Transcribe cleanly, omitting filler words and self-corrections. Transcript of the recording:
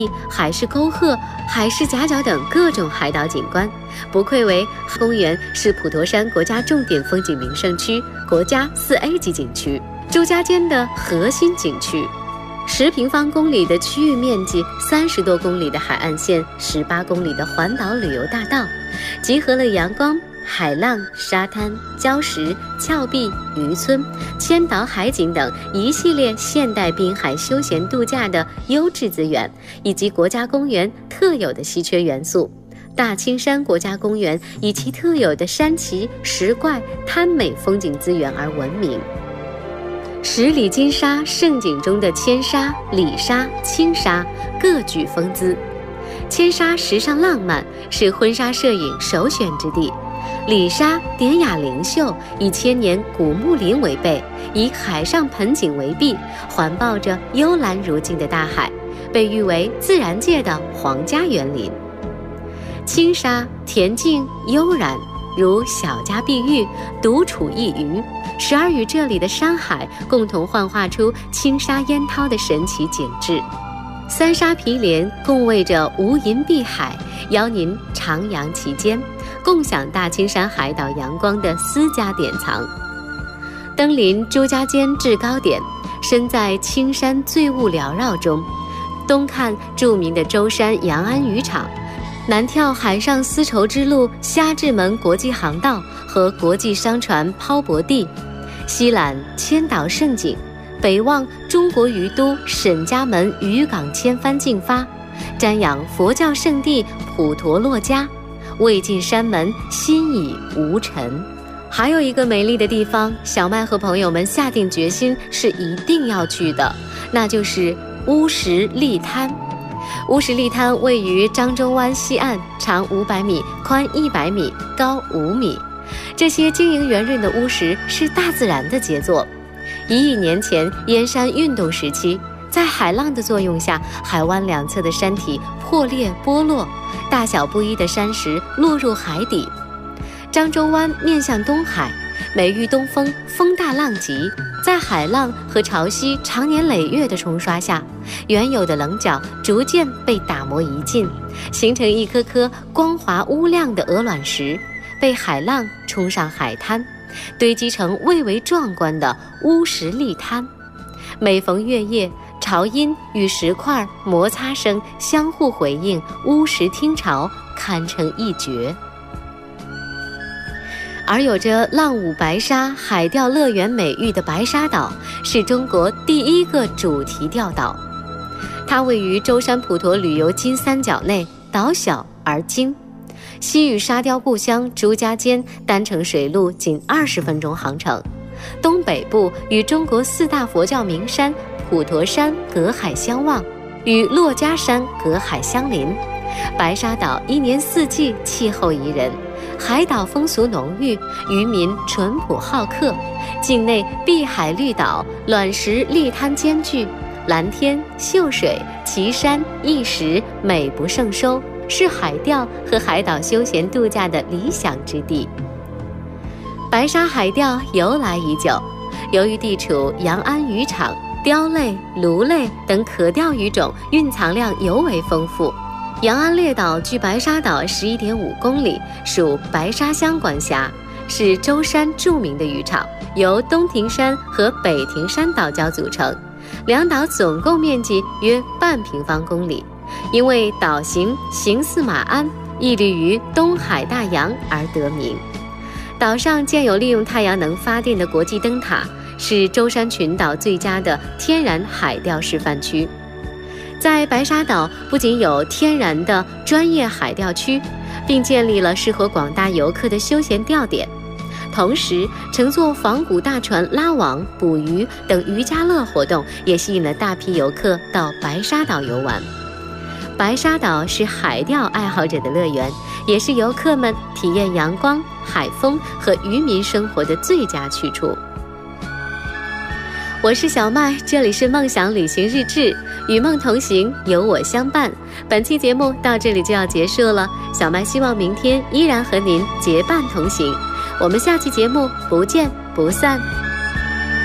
海市沟壑、海市夹角等各种海岛景观，不愧为公园是普陀山国家重点风景名胜区、国家4A 级景区、朱家尖的核心景区。10平方公里的区域面积，30多公里的海岸线，18公里的环岛旅游大道，集合了阳光、海浪、沙滩、礁石、峭壁、渔村、千岛海景等一系列现代滨海休闲度假的优质资源，以及国家公园特有的稀缺元素。大青山国家公园以其特有的山奇、石怪、滩美风景资源而闻名。10里金沙胜景中的千沙、里沙、青沙各具风姿。千沙时尚浪漫，是婚纱摄影首选之地。里沙典雅灵秀，以千年古木林为背，以海上盆景为壁，环抱着幽蓝如镜的大海，被誉为自然界的皇家园林。青沙恬静悠然，如小家碧玉，独处一隅，时而与这里的山海共同幻化出青沙烟涛的神奇景致。3沙毗连共卫着无垠碧海，邀您徜徉其间，共享大青山海岛阳光的私家典藏。登临朱家尖制高点，身在青山醉雾缭绕中，东看著名的舟山洋安渔场，南眺海上丝绸之路虾治门国际航道和国际商船抛泊地，西览千岛胜景，北望中国鱼都沈家门渔港千帆竞发，瞻仰佛教圣地普陀珞珈，未尽山门心已无尘。还有一个美丽的地方，小麦和朋友们下定决心是一定要去的，那就是乌石砾滩。乌石砾滩位于漳州湾西岸，长500米，宽100米，高5米。这些晶莹圆润的乌石是大自然的杰作。1亿年前燕山运动时期，在海浪的作用下，海湾两侧的山体破裂剥落，大小不一的山石落入海底。漳州湾面向东海，每遇东风，风大浪急，在海浪和潮汐长年累月的冲刷下，原有的棱角逐渐被打磨一尽，形成一颗颗光滑乌亮的鹅卵石，被海浪冲上海滩，堆积成蔚为壮观的乌石砾滩。每逢月夜，潮音与石块摩擦声相互回应，乌石听潮，堪称一绝。而有着浪舞白沙、海钓乐园美誉的白沙岛，是中国第1个主题钓岛。它位于舟山普陀旅游金三角内，岛小而精。西与沙雕故乡朱家尖单程水路仅20分钟航程，东北部与中国4大佛教名山普陀山隔海相望，与珞珈山隔海相邻。白沙岛1年4季气候宜人，海岛风俗浓郁，渔民淳朴好客，境内碧海绿岛、卵石砾滩兼具，蓝天秀水、奇山异石，美不胜收，是海钓和海岛休闲度假的理想之地。白沙海钓由来已久，由于地处洋安渔场，鲷类、鲈类等可钓鱼种蕴藏量尤为丰富。洋安列岛距白沙岛11.5公里，属白沙乡管辖，是舟山著名的渔场，由东亭山和北亭山岛礁组成，两岛总共面积约半平方公里。因为岛形形似马鞍，屹立于东海大洋而得名。岛上建有利用太阳能发电的国际灯塔，是舟山群岛最佳的天然海钓示范区。在白沙岛不仅有天然的专业海钓区，并建立了适合广大游客的休闲钓点，同时乘坐仿古大船拉网、捕鱼等渔家乐活动也吸引了大批游客到白沙岛游玩。白沙岛是海钓爱好者的乐园，也是游客们体验阳光、海风和渔民生活的最佳去处。我是小麦，这里是梦想旅行日志，与梦同行，有我相伴。本期节目到这里就要结束了，小麦希望明天依然和您结伴同行。我们下期节目不见不散。